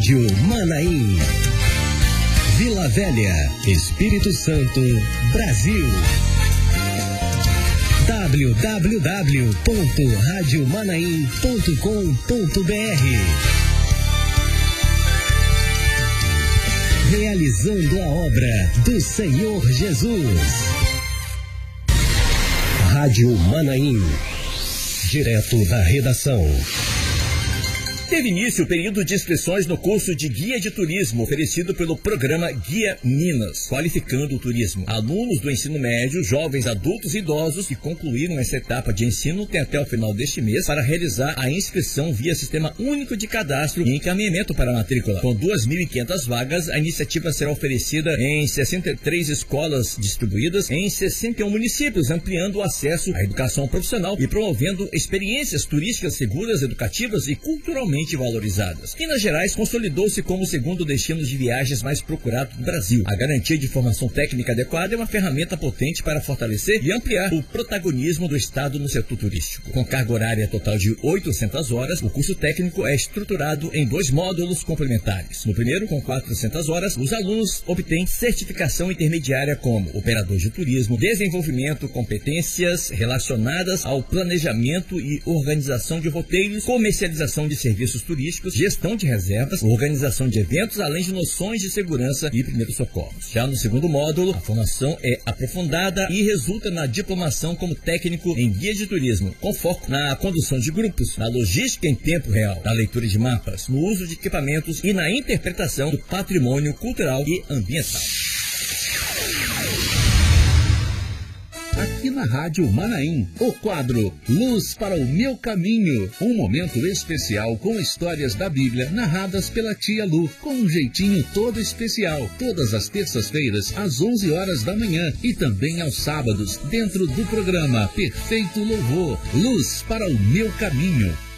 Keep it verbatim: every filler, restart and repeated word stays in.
Rádio Manaim. Vila Velha, Espírito Santo, Brasil. w w w ponto rádio manaim ponto com ponto b r. Realizando a obra do Senhor Jesus. Rádio Manaim. Direto da redação. Teve início o período de inscrições no curso de Guia de Turismo oferecido pelo programa Guia Minas, qualificando o turismo. Alunos do ensino médio, jovens, adultos e idosos que concluíram essa etapa de ensino têm até o final deste mês para realizar a inscrição via Sistema Único de Cadastro e encaminhamento para a matrícula. Com duas mil e quinhentas vagas, a iniciativa será oferecida em sessenta e três escolas distribuídas em sessenta e um municípios, ampliando o acesso à educação profissional e promovendo experiências turísticas seguras, educativas e culturalmente valorizadas. Minas Gerais consolidou-se como o segundo destino de viagens mais procurado do Brasil. A garantia de formação técnica adequada é uma ferramenta potente para fortalecer e ampliar o protagonismo do Estado no setor turístico. Com carga horária total de oitocentas horas, o curso técnico é estruturado em dois módulos complementares. No primeiro, com quatrocentas horas, os alunos obtêm certificação intermediária como operador de turismo, desenvolvimento, competências relacionadas ao planejamento e organização de roteiros, comercialização de serviços turísticos, gestão de reservas, organização de eventos, além de noções de segurança e primeiros socorros. Já no segundo módulo, a formação é aprofundada e resulta na diplomação como técnico em guia de turismo, com foco na condução de grupos, na logística em tempo real, na leitura de mapas, no uso de equipamentos e na interpretação do patrimônio cultural e ambiental. Aqui na Rádio Manaim, o quadro Luz para o Meu Caminho, um momento especial com histórias da Bíblia narradas pela tia Lu, com um jeitinho todo especial, todas as terças-feiras às onze horas da manhã e também aos sábados, dentro do programa Perfeito Louvor, Luz para o Meu Caminho.